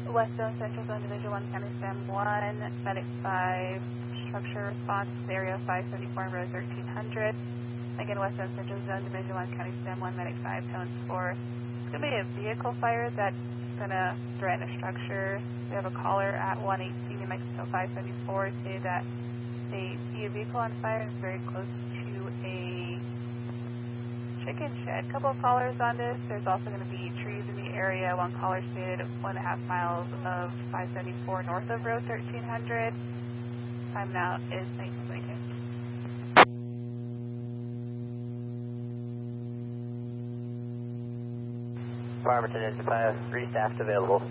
West Zone, Central Zone, Division 1, County Stem 1, Medic 5, structure response to area 574 and road 1300. Again, West Zone, Central Zone, Division 1, County Stem 1, Medic 5, tones 4. It's going to be a vehicle fire that's going to threaten a structure. We have a caller at 118 New Mexico 574 stated that they see a vehicle on fire and very close to a chicken shed. A couple of callers on this. There's also going to be trees in the area. One caller stated 1.5 miles of 574 north of road 1300. Time now is 1922. Farmington, Engine 5, 3 staffs available.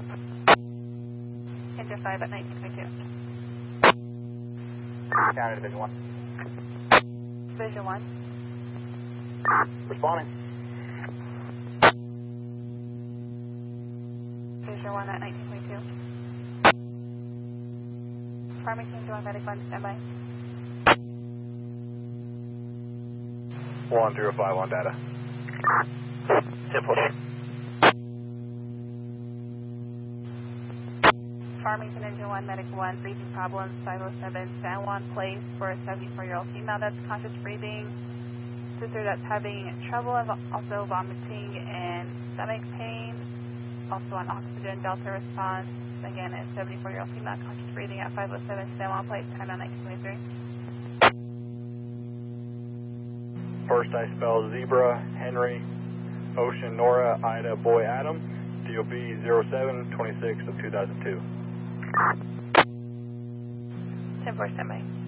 Engine 5 at 1922. County Division 1. Division 1. Responding. Division 1 at 1922. Farmington, Joint Medic 1, standby. 1051 on data. Simple. Farmington, Engine 1, Medic 1, breathing problems, 507 San Juan Place for a 74-year-old female that's conscious breathing. Sister that's having trouble and also vomiting and stomach pain. Also on oxygen, Delta response. Again, a 74-year-old female conscious breathing at 507 San Juan Place, time on 1923. First I spell zebra, Henry, Ocean, Nora, Ida, Boy, Adam, DOB 07-26 of 2002. 10-4, standby.